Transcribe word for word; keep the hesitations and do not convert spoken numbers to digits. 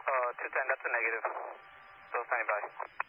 Uh, two ten, that's a negative. Still standing by.